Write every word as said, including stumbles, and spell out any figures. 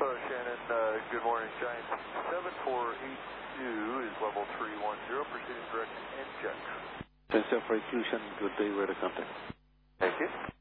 Shannon. Uh, good morning. Giant seven four eight two is level three one zero, proceeding direct to N-Jet. ten seven four eight two, Shannon, good day, radar contact. Thank you.